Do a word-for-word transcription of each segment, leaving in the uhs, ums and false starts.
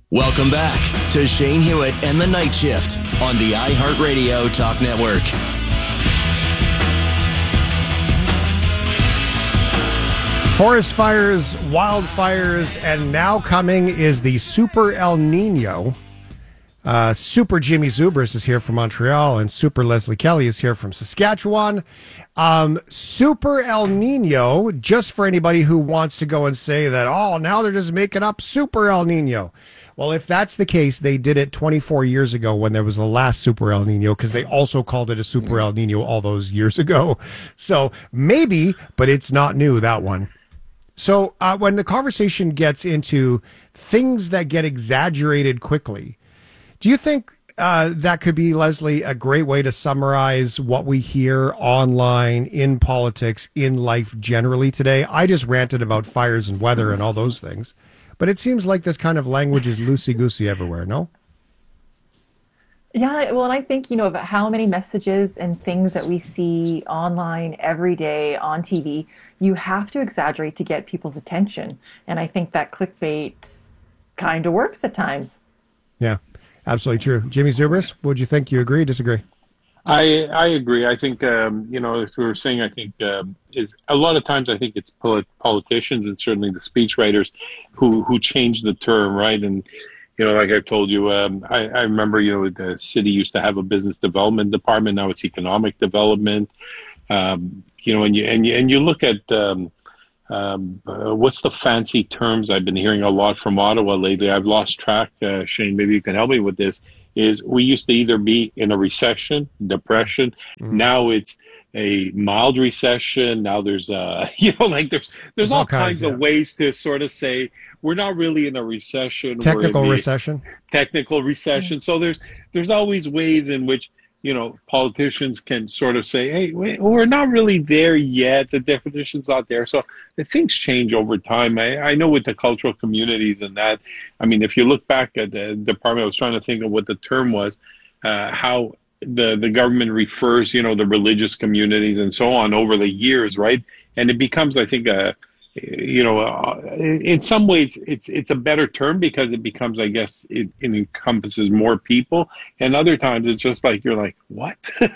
Welcome back to Shane Hewitt and the Night Shift on the iHeartRadio Talk Network. Forest fires, wildfires, and now coming is the Super El Nino. Uh, Super Jimmy Zubris is here from Montreal, and Super Leslie Kelly is here from Saskatchewan. Um, Super El Nino, just for anybody who wants to go and say that, oh, now they're just making up Super El Nino. Well, if that's the case, they did it twenty-four years ago when there was the last Super El Nino, because they also called it a Super El Nino all those years ago. So maybe, but it's not new, that one. So uh, when the conversation gets into things that get exaggerated quickly, do you think uh, that could be, Leslie, a great way to summarize what we hear online, in politics, in life generally today? I just ranted about fires and weather and all those things. But it seems like this kind of language is loosey-goosey everywhere, no? Yeah, well, and I think, you know, about how many messages and things that we see online every day on T V, you have to exaggerate to get people's attention. And I think that clickbait kind of works at times. Yeah, absolutely true. Jimmy Zubris, what would you think? You agree, disagree? I I agree. I think, um, you know, as we were saying, I think um, is a lot of times I think it's polit- politicians and certainly the speechwriters who, who change the term, right? And, you know, like I've told you, um, I, I remember, you know, the city used to have a business development department. Now it's economic development. Um, you know, and you, and you, and you look at um, um, uh, what's the fancy terms I've been hearing a lot from Ottawa lately. I've lost track, uh, Shane, maybe you can help me with this. Is we used to either be in a recession, depression. Mm. Now it's a mild recession. Now there's, uh, you know, like there's there's, there's all, all kinds, kinds yeah. of ways to sort of say we're not really in a recession. Technical recession. Technical recession. Mm. So there's there's always ways in which, you know, politicians can sort of say, hey, wait, we're not really there yet. The definition's not there. So the things change over time. I, I know with the cultural communities and that, I mean, if you look back at the department, I was trying to think of what the term was, uh, how the, the government refers, you know, the religious communities and so on over the years, right? And it becomes, I think, a, you know, uh, in some ways, it's it's a better term because it becomes, I guess, it, it encompasses more people. And other times, it's just like, you're like, what?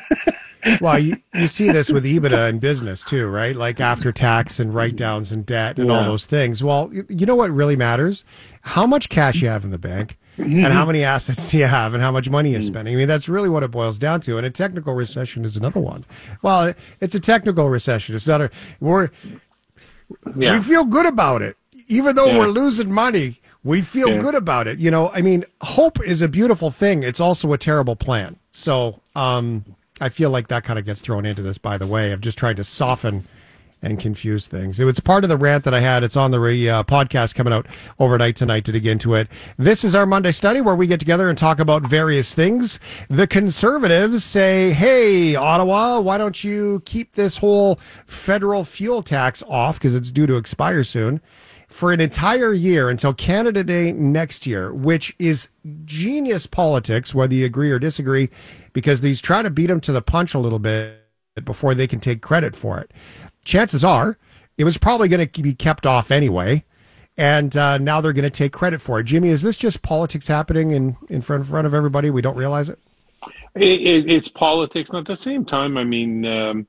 Well, you, you see this with EBITDA in business too, right? Like after tax and write-downs and debt and yeah. all those things. Well, you know what really matters? How much cash you have in the bank and how many assets do you have and how much money you're spending. I mean, that's really what it boils down to. And a technical recession is another one. Well, it's a technical recession. It's not a... We're... Yeah. We feel good about it. Even though yeah. we're losing money, we feel yeah. good about it. You know, I mean, hope is a beautiful thing. It's also a terrible plan. So um, I feel like that kind of gets thrown into this, by the way. I've just tried to soften and confuse things. It was part of the rant that I had. It's on the uh, podcast coming out overnight tonight to dig into it. This is our Monday Study where we get together and talk about various things. The Conservatives say, hey, Ottawa, why don't you keep this whole federal fuel tax off because it's due to expire soon for an entire year until Canada Day next year, which is genius politics, whether you agree or disagree, because these try to beat them to the punch a little bit before they can take credit for it. Chances are it was probably going to be kept off anyway, and uh, now they're going to take credit for it. Jimmy, is this just politics happening in, in front, in front of everybody? We don't realize it? it, it it's politics. And at the same time, I mean, um,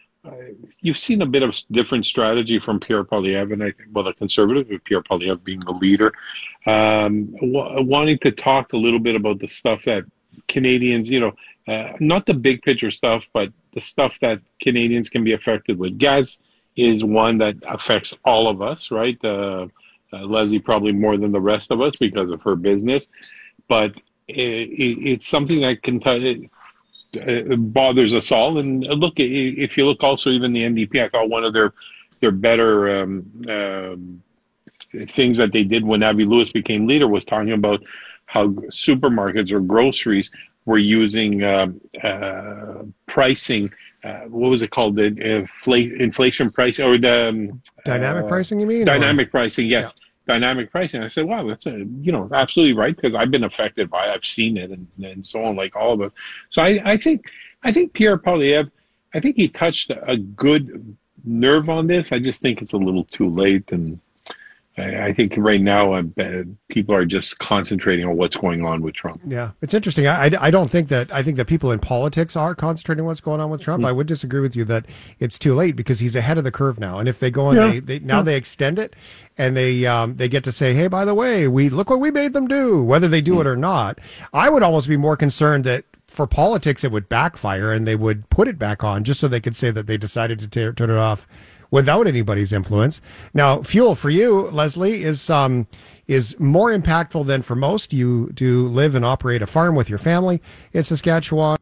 you've seen a bit of different strategy from Pierre Poilievre, and I think, well, the Conservative, with Pierre Poilievre being the leader, um, w- wanting to talk a little bit about the stuff that Canadians, you know, uh, not the big picture stuff, but the stuff that Canadians can be affected with. Gas is one that affects all of us, right? Uh, uh, Leslie probably more than the rest of us because of her business, but it, it, it's something that can t- it bothers us all. And look, if you look also even the N D P, I thought one of their their better um, um, things that they did when Avi Lewis became leader was talking about how supermarkets or groceries were using uh, uh, pricing. Uh, what was it called? The infl- inflation pricing or the um, dynamic uh, pricing? You mean dynamic or? pricing? Yes, yeah. Dynamic pricing. I said, wow, that's a you know absolutely right because I've been affected by it. I've seen it and, and so on, like all of us. So I, I think I think Pierre Poilievre, I think he touched a good nerve on this. I just think it's a little too late and. I, I think right now uh, people are just concentrating on what's going on with Trump. Yeah, it's interesting. I, I, I don't think that, I think that people in politics are concentrating on what's going on with Trump. Mm-hmm. I would disagree with you that it's too late because he's ahead of the curve now. And if they go and yeah. they, they now yeah. they extend it and they um, they get to say, hey, by the way, we look what we made them do, whether they do mm-hmm. it or not. I would almost be more concerned that for politics it would backfire and they would put it back on just so they could say that they decided to tear, turn it off without anybody's influence. Now, fuel for you, Leslie, is um is more impactful than for most. You do live and operate a farm with your family in Saskatchewan.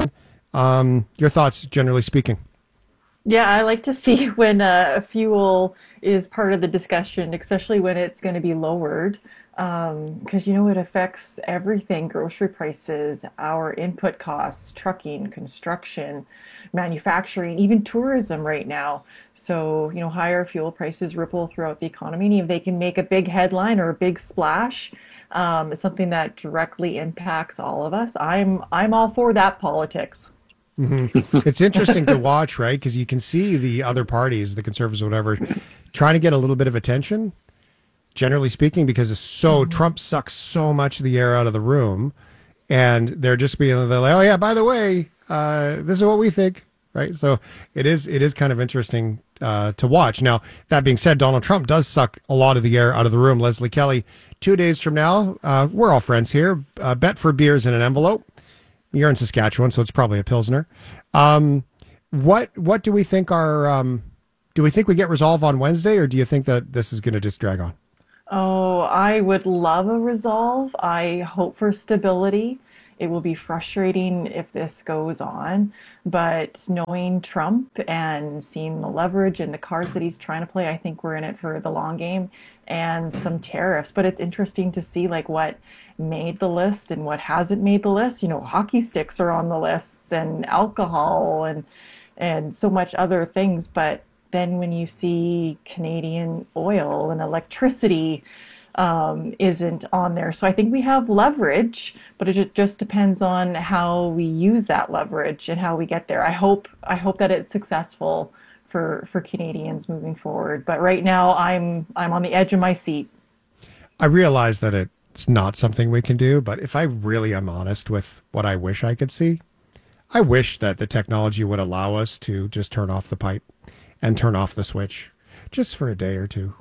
Um, your thoughts, generally speaking? Yeah, I like to see when uh, fuel is part of the discussion, especially when it's going to be lowered, because, um, you know, it affects everything: grocery prices, our input costs, trucking, construction, manufacturing, even tourism right now. So, you know, higher fuel prices ripple throughout the economy. And if they can make a big headline or a big splash, um, it's something that directly impacts all of us. I'm I'm all for that politics. Mm-hmm. It's interesting to watch, right? Because you can see the other parties, the Conservatives or whatever, trying to get a little bit of attention, generally speaking, because it's so mm-hmm. Trump sucks so much of the air out of the room, and they're just being they're like, oh yeah, by the way, uh, this is what we think, right? So it is it is kind of interesting uh, to watch. Now, that being said, Donald Trump does suck a lot of the air out of the room. Leslie Kelly, two days from now, uh, we're all friends here. Uh, bet for beers in an envelope. You're in Saskatchewan, so it's probably a Pilsner. Um, what what do we think are um, do we think we get resolve on Wednesday, or do you think that this is going to just drag on? Oh, I would love a resolve. I hope for stability. It will be frustrating if this goes on, but knowing Trump and seeing the leverage and the cards that he's trying to play, I think we're in it for the long game, and some tariffs. But it's interesting to see like what made the list and what hasn't made the list. You know, hockey sticks are on the lists, and alcohol, and and so much other things. But then when you see Canadian oil and electricity um, isn't on there. So I think we have leverage, but it just depends on how we use that leverage and how we get there. I hope I hope that it's successful for for Canadians moving forward. But right now I'm I'm on the edge of my seat. I realize that it's not something we can do, but if I really am honest with what I wish I could see, I wish that the technology would allow us to just turn off the pipe and turn off the switch just for a day or two.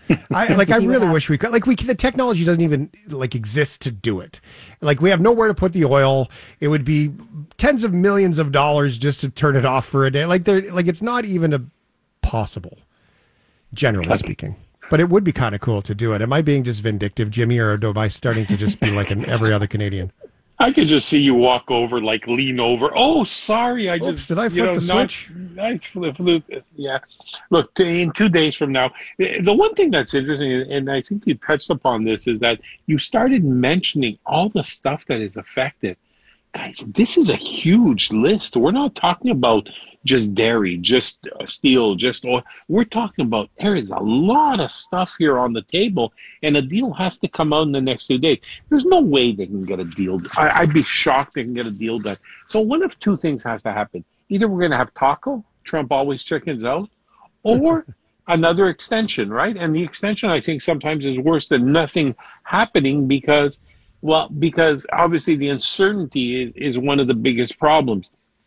I like. I really wish we could. Like, we the technology doesn't even like exist to do it. Like, we have nowhere to put the oil. It would be tens of millions of dollars just to turn it off for a day. Like, there, like it's not even a possible, generally speaking. But it would be kind of cool to do it. Am I being just vindictive, Jimmy, or am I starting to just be like an every other Canadian? I could just see you walk over, like lean over. Oh, sorry, I Oops, just did I flip you know, the not, switch? I flip, flip, yeah. Look, in two days from now, the one thing that's interesting, and I think you touched upon this, is that you started mentioning all the stuff that is affected. Guys, this is a huge list. We're not talking about just dairy, just steel, just oil. We're talking about there is a lot of stuff here on the table, and a deal has to come out in the next two days. There's no way they can get a deal. I, I'd be shocked they can get a deal done. So one of two things has to happen. Either we're going to have taco, Trump always chickens out, or another extension, right? And the extension, I think, sometimes is worse than nothing happening because, well, because obviously the uncertainty is, is one of the biggest problems.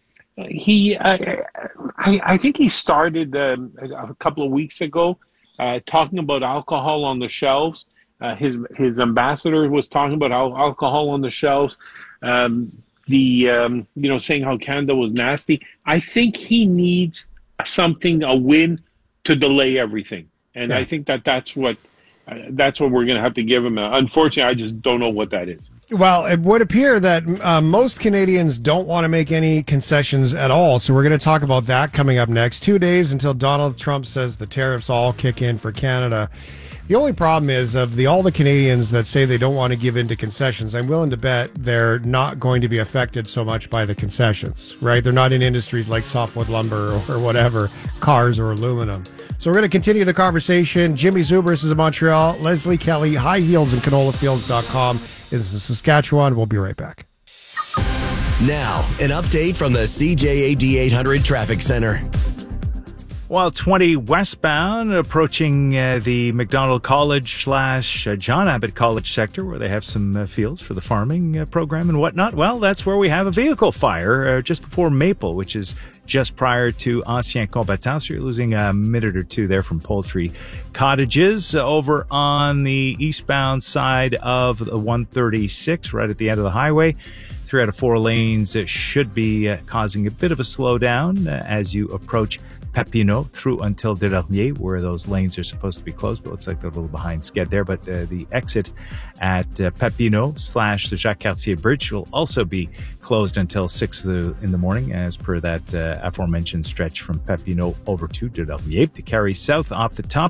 He, uh, I, I think he started um, a couple of weeks ago uh, talking about alcohol on the shelves. Uh, his his ambassador was talking about al- alcohol on the shelves. Um, the um, you know, saying how Canada was nasty. I think he needs something, a win, to delay everything, and yeah. I think that that's what. Uh, that's what we're going to have to give him. Uh, unfortunately, I just don't know what that is. Well, it would appear that uh, most Canadians don't want to make any concessions at all. So we're going to talk about that coming up next. Two days until Donald Trump says the tariffs all kick in for Canada. The only problem is of the all the Canadians that say they don't want to give in to concessions, I'm willing to bet they're not going to be affected so much by the concessions, right? They're not in industries like softwood lumber or whatever, cars or aluminum. So we're going to continue the conversation. Jimmy Zubris is in Montreal. Leslie Kelly, high heels and canola fields dot com is in Saskatchewan. We'll be right back. Now, an update from the C J A D eight hundred Traffic Center. While twenty westbound, approaching uh, the McDonald College slash uh, John Abbott College sector, where they have some uh, fields for the farming uh, program and whatnot. Well, that's where we have a vehicle fire uh, just before Maple, which is just prior to Ancien Combattant. So you're losing a minute or two there from Poultry Cottages. Over on the eastbound side of the one thirty-six, right at the end of the highway. Three out of four lanes should be uh, causing a bit of a slowdown uh, as you approach Papineau through until Delarmier, where those lanes are supposed to be closed, but looks like they're a little behind schedule there. But uh, the exit at uh, Papineau slash the Jacques Cartier Bridge will also be closed until six in the morning, as per that uh, aforementioned stretch from Papineau over to Delarmier. To carry south off the top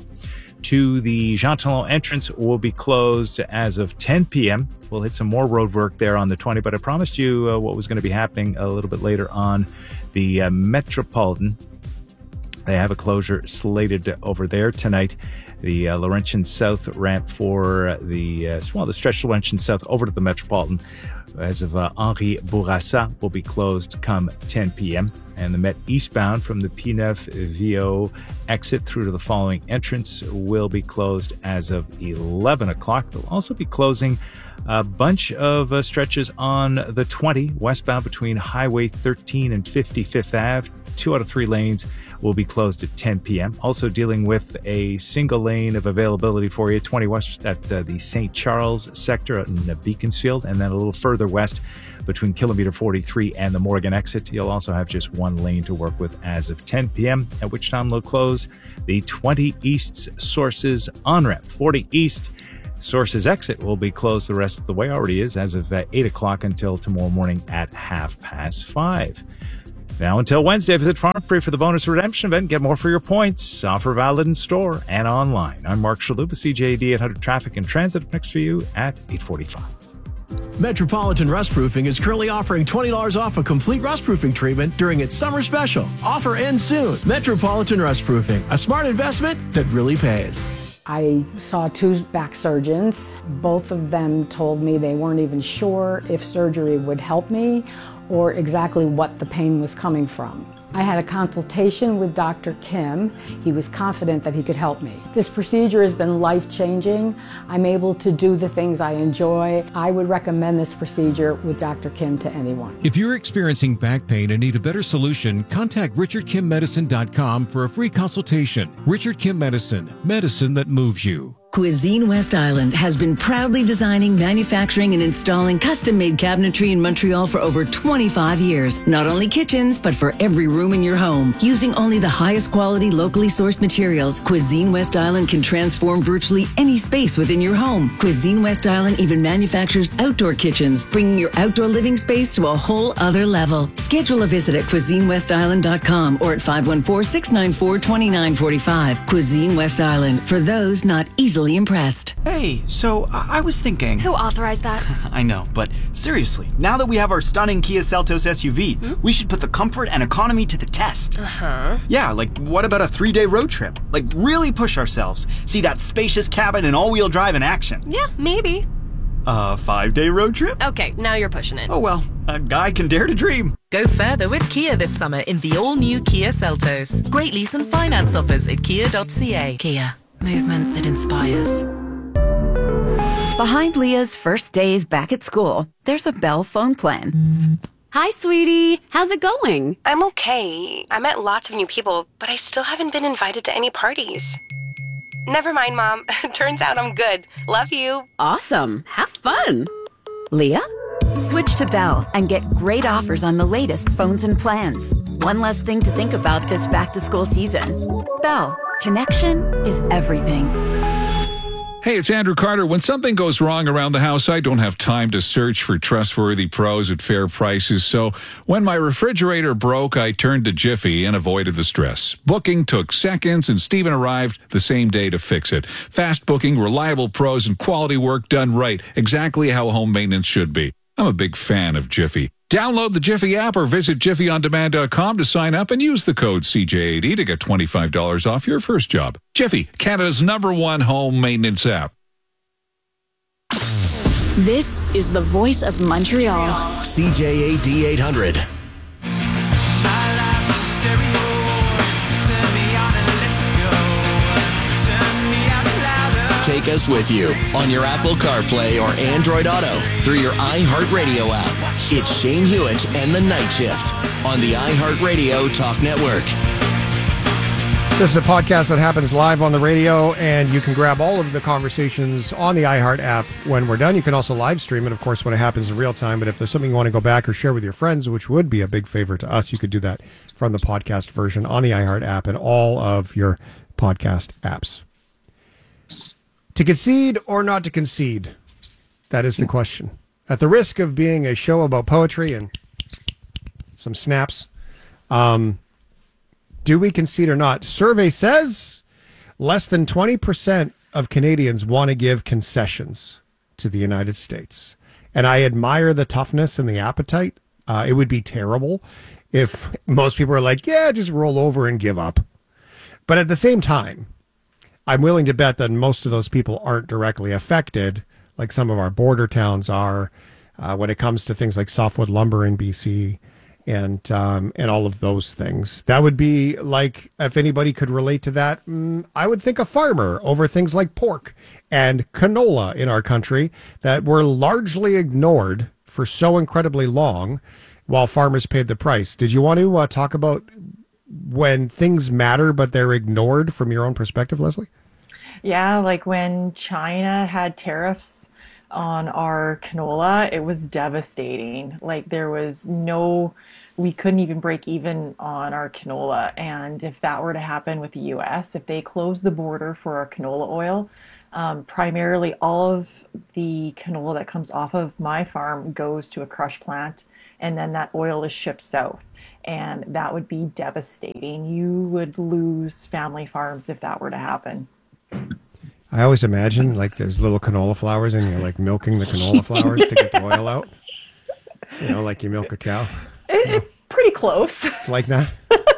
to the Jean Talon entrance will be closed as of ten p.m. We'll hit some more road work there on the twenty, but I promised you uh, what was going to be happening a little bit later on the uh, Metropolitan. They have a closure slated over there tonight. The uh, Laurentian South ramp for the, uh, well, the stretch Laurentian South over to the Metropolitan as of uh, Henri Bourassa will be closed come ten p.m. And the Met eastbound from the P nine V O exit through to the following entrance will be closed as of eleven o'clock. They'll also be closing a bunch of uh, stretches on the twenty westbound between Highway thirteen and fifty-fifth Avenue. Two out of three lanes will be closed at ten p.m. Also dealing with a single lane of availability for you, twenty west at uh, the Saint Charles sector in uh, Beaconsfield, and then a little further west between kilometer forty-three and the Morgan exit. You'll also have just one lane to work with as of ten p.m., at which time they'll close the twenty East's Sources on-ramp. forty East Sources exit will be closed the rest of the way, already is, as of uh, eight o'clock until tomorrow morning at half past five. Now until Wednesday, visit Farm Free for the bonus redemption event. Get more for your points. Offer valid in store and online. I'm Mark Chalupa, C J A D eight hundred Traffic and Transit. Up next for you at eight forty-five. Metropolitan Rust Proofing is currently offering twenty dollars off a complete rust proofing treatment during its summer special. Offer ends soon. Metropolitan Rust Proofing, a smart investment that really pays. I saw two back surgeons. Both of them told me they weren't even sure if surgery would help me or exactly what the pain was coming from. I had a consultation with Doctor Kim. He was confident that he could help me. This procedure has been life-changing. I'm able to do the things I enjoy. I would recommend this procedure with Doctor Kim to anyone. If you're experiencing back pain and need a better solution, contact richard kim medicine dot com for a free consultation. Richard Kim Medicine, medicine that moves you. Cuisine West Island has been proudly designing, manufacturing, and installing custom-made cabinetry in Montreal for over twenty-five years. Not only kitchens, but for every room in your home. Using only the highest quality, locally sourced materials, Cuisine West Island can transform virtually any space within your home. Cuisine West Island even manufactures outdoor kitchens, bringing your outdoor living space to a whole other level. Schedule a visit at cuisine west island dot com or at five one four, six nine four, two nine four five. Cuisine West Island, for those not easily impressed. Hey, so uh, I was thinking... Who authorized that? I know, but seriously, now that we have our stunning Kia Seltos S U V, hmm? we should put the comfort and economy to the test. Uh-huh. Yeah, like what about a three-day road trip? Like really push ourselves. See that spacious cabin and all-wheel drive in action. Yeah, maybe. A five-day road trip? Okay, now you're pushing it. Oh well, a guy can dare to dream. Go further with Kia this summer in the all-new Kia Seltos. Great lease and finance offers at kia dot c a. Kia. Movement that inspires. Behind Leah's first days back at school, there's a Bell phone plan. Hi, sweetie. How's it going? I'm okay. I met lots of new people, but I still haven't been invited to any parties. Never mind, Mom. Turns out I'm good. Love you. Awesome. Have fun. Leah? Switch to Bell and get great offers on the latest phones and plans. One less thing to think about this back-to-school season. Bell. Connection is everything. Hey, it's Andrew Carter. When something goes wrong around the house, I don't have time to search for trustworthy pros at fair prices. So when my refrigerator broke, I turned to Jiffy and avoided the stress. Booking took seconds, and Steven arrived the same day to fix it. Fast booking, reliable pros, and quality work done right. Exactly how home maintenance should be. I'm a big fan of Jiffy. Download the Jiffy app or visit jiffy on demand dot com to sign up and use the code C J A D to get twenty-five dollars off your first job. Jiffy, Canada's number one home maintenance app. This is the voice of Montreal. C J A D eight hundred. My life is a stereo. Turn me on take us with you on your Apple CarPlay or Android Auto through your iHeartRadio app. It's Shane Hewitt and the Night Shift on the iHeartRadio Talk Network. This is a podcast that happens live on the radio, and you can grab all of the conversations on the iHeart app when we're done. You can also live stream it, of course, when it happens in real time. But if there's something you want to go back or share with your friends, which would be a big favor to us, you could do that from the podcast version on the iHeart app and all of your podcast apps. To concede or not to concede? That is the question. At the risk of being a show about poetry and some snaps, um... do we concede or not? Survey says less than twenty percent of Canadians want to give concessions to the United States. And I admire the toughness and the appetite. Uh, it would be terrible if most people are like, yeah, just roll over and give up. But at the same time, I'm willing to bet that most of those people aren't directly affected, like some of our border towns are, uh, when it comes to things like softwood lumber in B C, and um, and all of those things. That would be like, if anybody could relate to that, mm, I would think a farmer over things like pork and canola in our country that were largely ignored for so incredibly long while farmers paid the price. Did you want to uh, talk about when things matter but they're ignored from your own perspective, Leslie? Yeah, like when China had tariffs on our canola, it was devastating. Like there was no, we couldn't even break even on our canola. And if that were to happen with the U S, if they closed the border for our canola oil, um, primarily all of the canola that comes off of my farm goes to a crush plant, and then that oil is shipped south. And that would be devastating. You would lose family farms if that were to happen. I always imagine like there's little canola flowers and you're like milking the canola flowers to get the oil out. You know, like you milk a cow. It's pretty close. It's like that.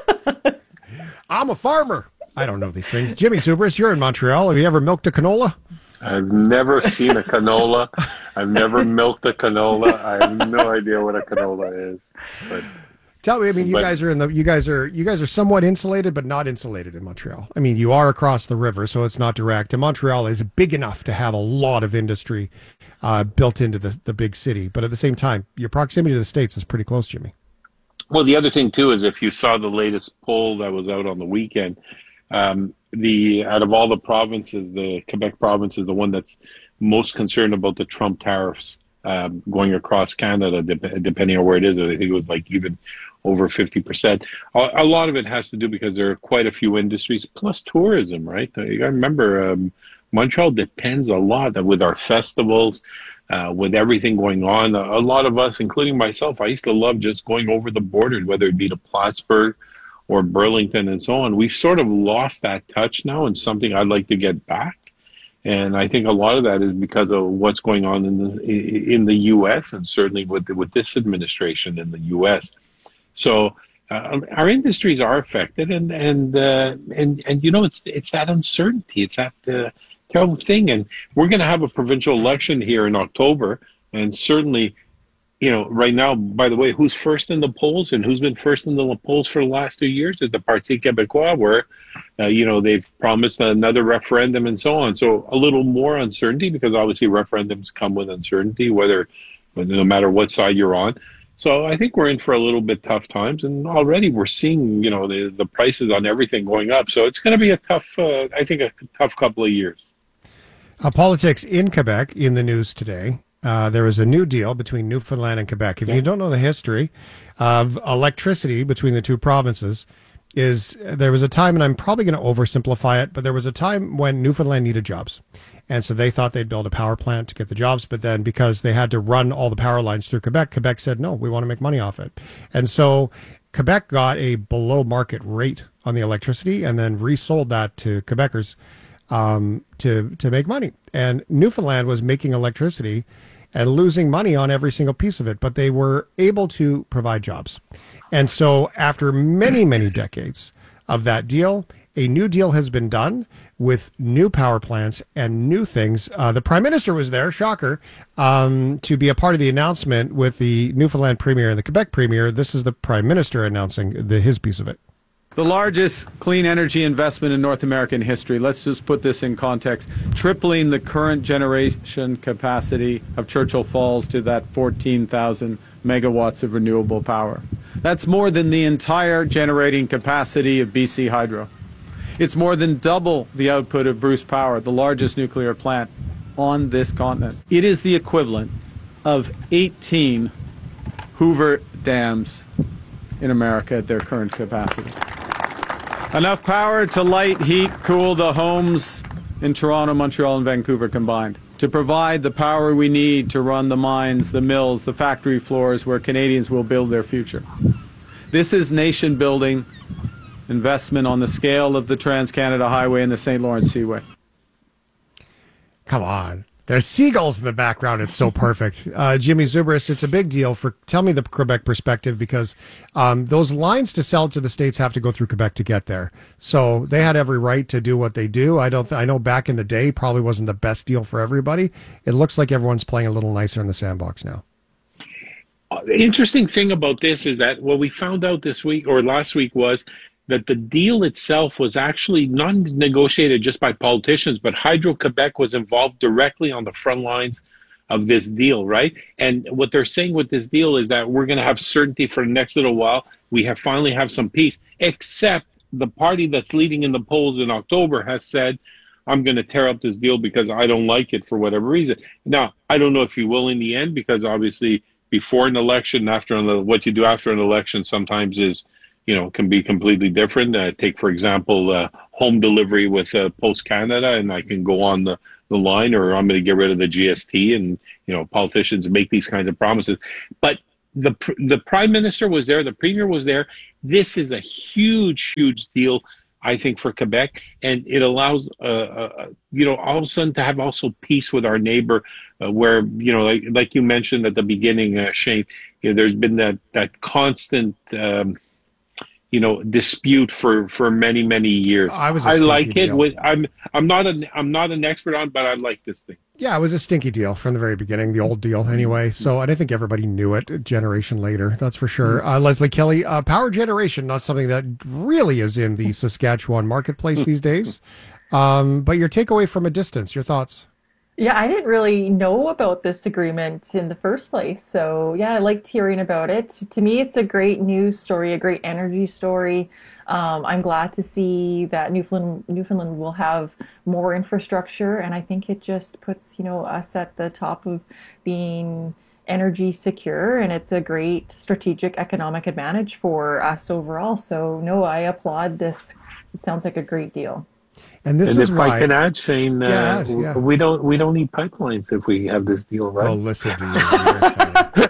I'm a farmer. I don't know these things. Jimmy Subris, you're in Montreal. Have you ever milked a canola? I've never seen a canola. I've never milked a canola. I have no idea what a canola is. But tell me, I mean, you but, guys are in the, you guys are, you guys are somewhat insulated, but not insulated in Montreal. I mean, you are across the river, so it's not direct. And Montreal is big enough to have a lot of industry uh, built into the, the big city. But at the same time, your proximity to the States is pretty close, Jimmy. Well, the other thing, too, is if you saw the latest poll that was out on the weekend, um, the out of all the provinces, the Quebec province is the one that's most concerned about the Trump tariffs um, going across Canada, de- depending on where it is. I think it was like even over fifty percent. A, a lot of it has to do because there are quite a few industries, plus tourism, right? I remember um, Montreal depends a lot with our festivals, uh, with everything going on. A, a lot of us, including myself, I used to love just going over the border, whether it be to Plattsburgh or Burlington and so on. We've sort of lost that touch now, and something I'd like to get back. And I think a lot of that is because of what's going on in the in the U S and certainly with with this administration in the U S. So uh, our industries are affected, and and uh, and and you know it's it's that uncertainty, it's that uh, terrible thing, and we're going to have a provincial election here in October, and certainly, you know, right now, by the way, who's first in the polls and who's been first in the polls for the last two years is the Parti Québécois, where uh, you know they've promised another referendum and so on. So a little more uncertainty, because obviously referendums come with uncertainty, whether no matter what side you're on. So I think we're in for a little bit tough times, and already we're seeing, you know, the, the prices on everything going up. So it's going to be a tough, uh, I think, a tough couple of years. Uh, politics in Quebec in the news today. Uh, there was a new deal between Newfoundland and Quebec. If yeah. you don't know the history of electricity between the two provinces, is there was a time, and I'm probably going to oversimplify it, but there was a time when Newfoundland needed jobs. And so they thought they'd build a power plant to get the jobs, but then because they had to run all the power lines through Quebec, Quebec said, no, we want to make money off it. And so Quebec got a below market rate on the electricity and then resold that to Quebecers um, to, to make money. And Newfoundland was making electricity and losing money on every single piece of it, but they were able to provide jobs. And so after many, many decades of that deal, a new deal has been done with new power plants and new things. Uh, the Prime Minister was there, shocker, um, to be a part of the announcement with the Newfoundland Premier and the Quebec Premier. This is the Prime Minister announcing the, his piece of it. The largest clean energy investment in North American history. Let's just put this in context. Tripling the current generation capacity of Churchill Falls to that fourteen thousand megawatts of renewable power. That's more than the entire generating capacity of B C Hydro. It's more than double the output of Bruce Power, the largest nuclear plant on this continent. It is the equivalent of eighteen Hoover dams in America at their current capacity. Enough power to light, heat, cool the homes in Toronto, Montreal, and Vancouver combined. To provide the power we need to run the mines, the mills, the factory floors where Canadians will build their future. This is nation-building investment on the scale of the Trans-Canada Highway and the Saint Lawrence Seaway. Come on. There's seagulls in the background. It's so perfect. Uh, Jimmy Zubris, it's a big deal for, tell me the Quebec perspective, because um, those lines to sell to the States have to go through Quebec to get there. So they had every right to do what they do. I don't, th- I know back in the day probably wasn't the best deal for everybody. It looks like everyone's playing a little nicer in the sandbox now. Uh, the interesting thing about this is that what we found out this week or last week was that the deal itself was actually not negotiated just by politicians, but Hydro-Quebec was involved directly on the front lines of this deal, right? And what they're saying with this deal is that we're going to have certainty for the next little while. We have finally have some peace, except the party that's leading in the polls in October has said, I'm going to tear up this deal because I don't like it for whatever reason. Now, I don't know if you will in the end, because obviously before an election, after an, what you do after an election sometimes is, you know, can be completely different. Uh, take, for example, uh, home delivery with uh, Post Canada, and I can go on the, the line, or I'm going to get rid of the G S T, and, you know, politicians make these kinds of promises. But the the Prime Minister was there, the Premier was there. This is a huge, huge deal, I think, for Quebec, and it allows, uh, uh, you know, all of a sudden to have also peace with our neighbor, uh, where, you know, like, like you mentioned at the beginning, uh, Shane, you know, there's been that, that constant, um, you know, dispute for, for many, many years. I was a I stinky like it. deal. With, I'm I'm not an I'm not an expert on, but I like this thing. Yeah, it was a stinky deal from the very beginning, the old deal anyway. So and I think everybody knew it a generation later, that's for sure. Uh, Leslie Kelly, uh, power generation, not something that really is in the Saskatchewan marketplace these days. Um, but your takeaway from a distance, your thoughts? Yeah, I didn't really know about this agreement in the first place. So yeah, I liked hearing about it. To me, it's a great news story, a great energy story. Um, I'm glad to see that Newfoundland, Newfoundland will have more infrastructure. And I think it just puts, you know, us at the top of being energy secure. And it's a great strategic economic advantage for us overall. So no, I applaud this. It sounds like a great deal. And this and is if why I can add, Shane, uh, yeah, yeah. we don't we don't need pipelines if we have this deal, right? Oh, listen to you.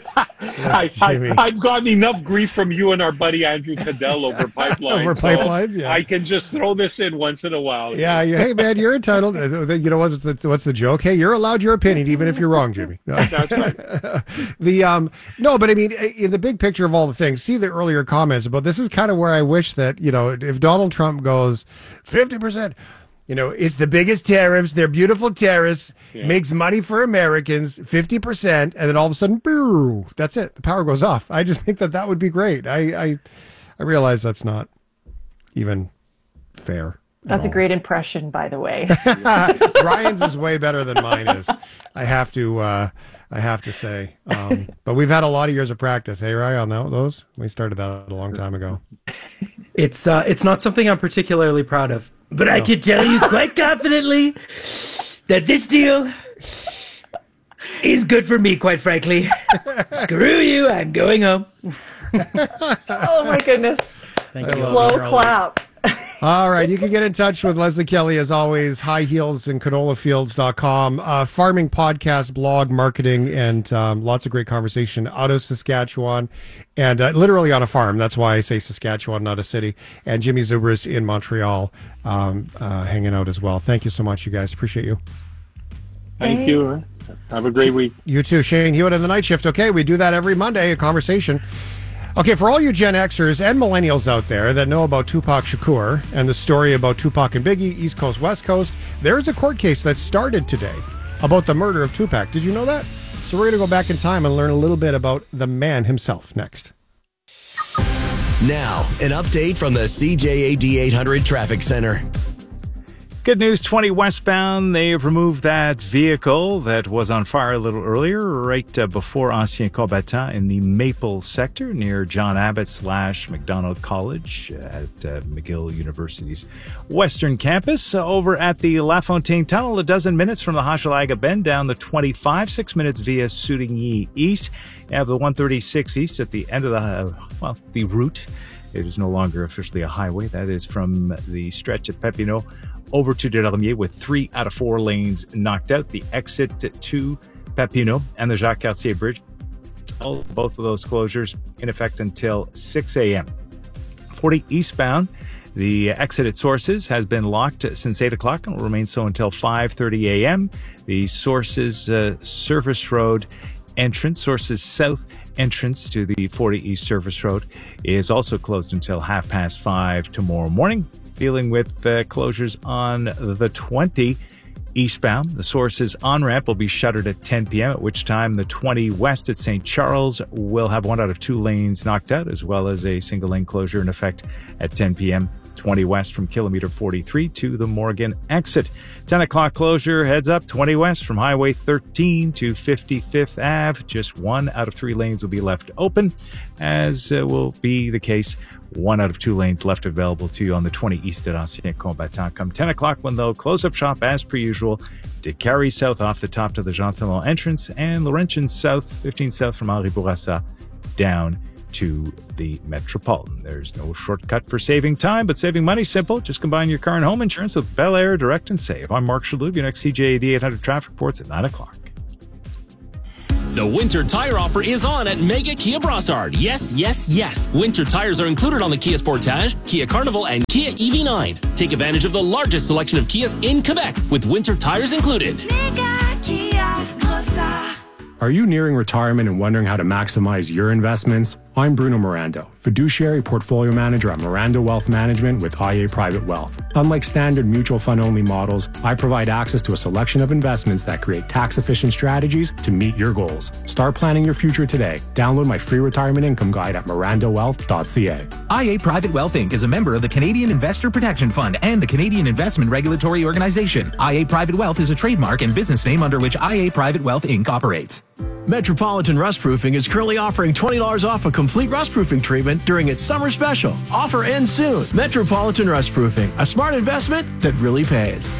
I, I, I've gotten enough grief from you and our buddy Andrew Cadell over pipelines. Over pipelines, so yeah. I can just throw this in once in a while. Yeah, you, hey man, you're entitled. You know what's the what's the joke? Hey, you're allowed your opinion, even if you're wrong, Jimmy. That's right. the um no, but I mean, in the big picture of all the things, see the earlier comments about this is kind of where I wish that, you know, if Donald Trump goes fifty percent. You know, it's the biggest tariffs. They're beautiful tariffs. Yeah. Makes money for Americans, fifty percent. And then all of a sudden, boo, that's it. The power goes off. I just think that that would be great. I I, I realize that's not even fair. That's a great impression, by the way. Ryan's is way better than mine is. I have to, uh, I have to say. Um, but we've had a lot of years of practice. Hey, Ryan, on those? We started that a long time ago. It's uh, it's not something I'm particularly proud of. But no. I can tell you quite confidently that this deal is good for me, quite frankly. Screw you, I'm going home. Oh, my goodness. Thank you. Slow clap. All right, you can get in touch with Leslie Kelly, as always, high heels and canola fields dot com. Uh, farming podcast, blog, marketing, and um, lots of great conversation out of Saskatchewan, and uh, literally on a farm. That's why I say Saskatchewan, not a city. And Jimmy Zubris in Montreal um, uh, hanging out as well. Thank you so much, you guys. Appreciate you. Thank Thanks. you. Have a great week. You too. Shane Hewitt in the Night Shift. Okay, we do that every Monday, a conversation. Okay, for all you Gen Xers and millennials out there that know about Tupac Shakur and the story about Tupac and Biggie, East Coast, West Coast, there's a court case that started today about the murder of Tupac. Did you know that? So we're going to go back in time and learn a little bit about the man himself next. Now, an update from the C J A D eight hundred Traffic Center. Good news, twenty westbound. They've removed that vehicle that was on fire a little earlier, right uh, before Ancien Combattant in the Maple sector near John Abbott slash McDonald College at uh, McGill University's Western Campus. Uh, over at the La Fontaine Tunnel, a dozen minutes from the Hochelaga Bend down the twenty-five, six minutes via Soudigny East. You have the one thirty-six East at the end of the, uh, well, the route. It is no longer officially a highway. That is from the stretch at Papineau over to Delormier with three out of four lanes knocked out. The exit to Papineau and the Jacques Cartier Bridge, both of those closures in effect until six a.m. forty eastbound, the exit at Sources has been locked since eight o'clock and will remain so until five thirty a.m. The Sources uh, Service Road entrance, Sources South entrance to the forty East Service Road is also closed until half past five tomorrow morning. Dealing with uh, closures on the twenty eastbound. The Sources on-ramp will be shuttered at ten p.m., at which time the twenty west at Saint Charles will have one out of two lanes knocked out, as well as a single lane closure in effect at ten p.m. twenty west from kilometer forty-three to the Morgan exit. ten o'clock closure heads up twenty west from Highway thirteen to fifty-fifth Avenue. Just one out of three lanes will be left open, as uh, will be the case. One out of two lanes left available to you on the twenty east at Ancien Combattant. Come ten o'clock when they'll close up shop as per usual. De Carry south off the top to the Jean Talon entrance, and Laurentian south, fifteen south from Henri Bourassa down to the Metropolitan. There's no shortcut for saving time, but saving money simple. Just combine your car and home insurance with Bel Air Direct and Save. I'm Mark Shalhoub. Your next C J A D eight hundred traffic reports at nine o'clock. The winter tire offer is on at Mega Kia Brossard. Yes, yes, yes. Winter tires are included on the Kia Sportage, Kia Carnival, and Kia E V nine. Take advantage of the largest selection of Kias in Quebec with winter tires included. Mega Kia Brossard. Are you nearing retirement and wondering how to maximize your investments? I'm Bruno Mirando, fiduciary portfolio manager at Mirando Wealth Management with I A Private Wealth. Unlike standard mutual fund only models, I provide access to a selection of investments that create tax-efficient strategies to meet your goals. Start planning your future today. Download my free retirement income guide at mirando wealth dot c a. I A Private Wealth Incorporated is a member of the Canadian Investor Protection Fund and the Canadian Investment Regulatory Organization. I A Private Wealth is a trademark and business name under which I A Private Wealth Incorporated operates. Metropolitan Rustproofing is currently offering twenty dollars off a complete rustproofing treatment during its summer special. Offer ends soon. Metropolitan Rustproofing, a smart investment that really pays.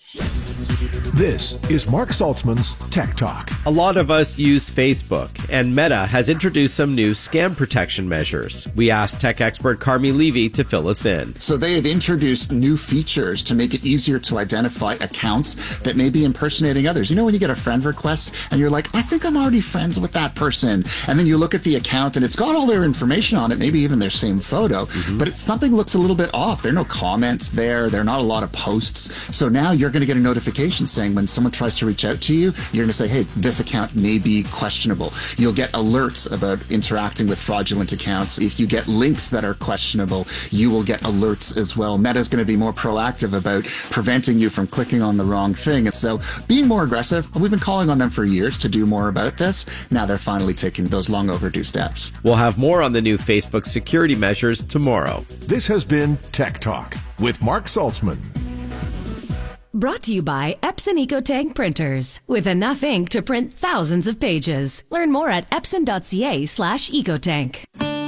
This is Mark Saltzman's Tech Talk. A lot of us use Facebook, and Meta has introduced some new scam protection measures. We asked tech expert Carmi Levy to fill us in. So they have introduced new features to make it easier to identify accounts that may be impersonating others. You know when you get a friend request and you're like, I think I'm already friends with that person. And then you look at the account and it's got all their information on it, maybe even their same photo, mm-hmm. but it's, something looks a little bit off. There are no comments there. There are not a lot of posts. So now you're going to get a notification saying when someone tries to reach out to you, you're going to say, hey, this account may be questionable. You'll get alerts about interacting with fraudulent accounts. If you get links that are questionable, you will get alerts as well. Meta's going to be more proactive about preventing you from clicking on the wrong thing. And so being more aggressive, we've been calling on them for years to do more about this. Now they're finally taking those long overdue steps. We'll have more on the new Facebook security measures tomorrow. This has been Tech Talk with Mark Saltzman. Brought to you by Epson EcoTank printers. With enough ink to print thousands of pages. Learn more at epson.ca slash ecotank.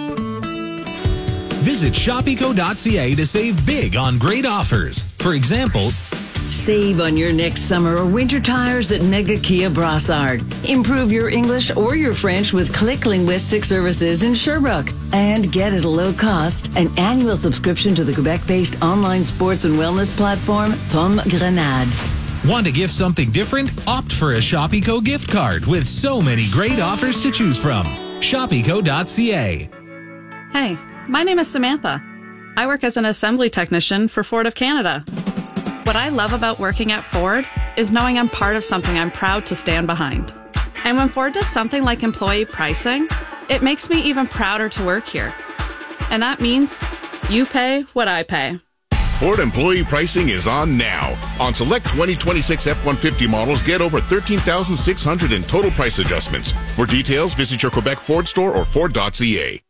Visit shop eco dot c a to save big on great offers. For example, save on your next summer or winter tires at Mega Kia Brossard. Improve your English or your French with Click Linguistic Services in Sherbrooke. And get at a low cost an annual subscription to the Quebec-based online sports and wellness platform Pomme Grenade. Want to gift something different? Opt for a Shop Eco gift card with so many great offers to choose from. shop eco dot c a. Hey, my name is Samantha. I work as an assembly technician for Ford of Canada. What I love about working at Ford is knowing I'm part of something I'm proud to stand behind. And when Ford does something like employee pricing, it makes me even prouder to work here. And that means you pay what I pay. Ford employee pricing is on now. On select twenty twenty-six F one fifty models, get over thirteen thousand six hundred dollars in total price adjustments. For details, visit your Quebec Ford store or Ford dot c a.